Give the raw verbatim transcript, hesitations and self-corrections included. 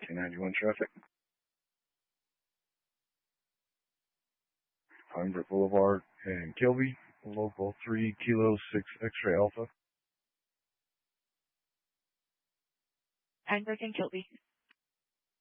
ten ninety-one traffic. Humber Boulevard and Kilby, local three Kilo six X-ray Alpha. Heinberg and Kilby.